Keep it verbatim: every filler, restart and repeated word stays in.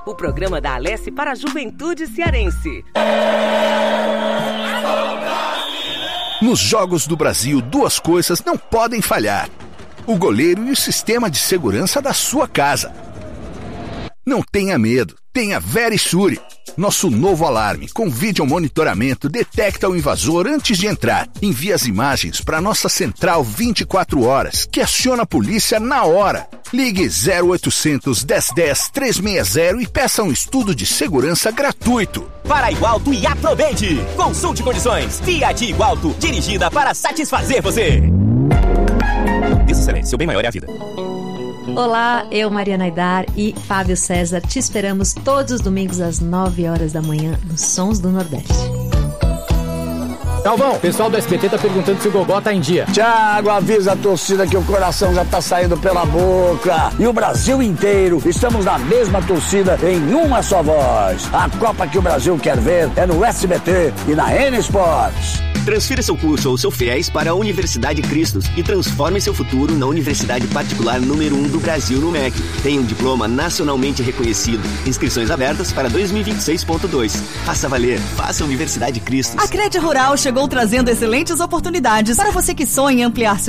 O programa da Alesse para a juventude cearense. Nos Jogos do Brasil, duas coisas não podem falhar: o goleiro e o sistema de segurança da sua casa. Não tenha medo, tenha Verisure. Nosso novo alarme com vídeo monitoramento detecta o invasor antes de entrar. Envia as imagens para nossa central vinte e quatro horas, que aciona a polícia na hora. Ligue zero oitocentos, dez dez, trezentos e sessenta e peça um estudo de segurança gratuito. Para Igualto e aproveite! Consulte condições. Fiat Igualto, dirigida para satisfazer você. Excelência, o bem maior é a vida. Olá, eu, Mariana Aidar e Fábio César, te esperamos todos os domingos às nove horas da manhã nos Sons do Nordeste. Galvão, o pessoal do S B T tá perguntando se o Gogó tá em dia. Thiago, avisa a torcida que o coração já tá saindo pela boca. E o Brasil inteiro, estamos na mesma torcida em uma só voz. A Copa que o Brasil quer ver é no S B T e na N Sports. Transfira seu curso ou seu FIES para a Universidade Cristos e transforme seu futuro na universidade particular número um do Brasil no M E C. Tem um diploma nacionalmente reconhecido. Inscrições abertas para dois mil e vinte e seis ponto dois. Faça valer, faça Universidade Cristos. A Crédito Rural chegou trazendo excelentes oportunidades para você que sonha em ampliar seu